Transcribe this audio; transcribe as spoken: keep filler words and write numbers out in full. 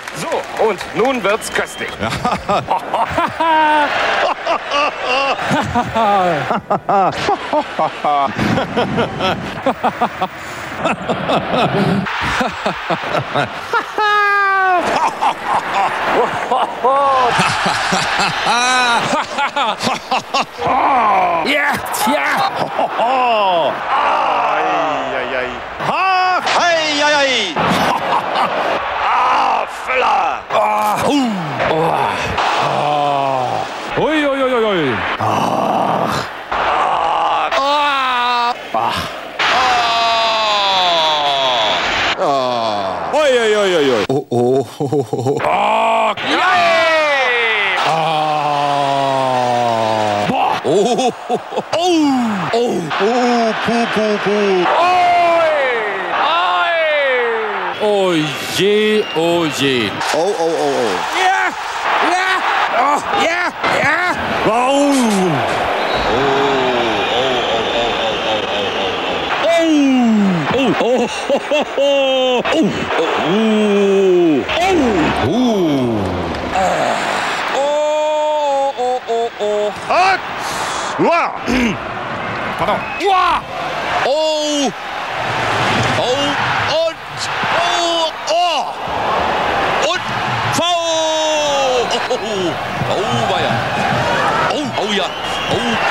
So, und nun wird's köstlich. Ja, ja. Eieiei. Ha, eieiei. Ah, Füller. Ah, uh. Oh. Ah. Ui, ui, ui, ui. Ah. Ah. Ah. Ah. Ah. Ui, ui, ui, ui, ui. Oh, oh, oh, oh. Ah. Ja. Ah. Boah. Oh, oh, oh, oh, oh, puh, puh, puh. Oh je, oh je. Oh, oh, oh, oh. Ja, ja, oh, ja, ja. Wow. Oh, oh, oh, oh, oh, oh, oh, oh, oh. Hot. Wow. Pardon. Wow. Oh. Oh. Und. Oh. Oh. Und. V. Oh. Oh, war ja. Oh, oh ja. Oh.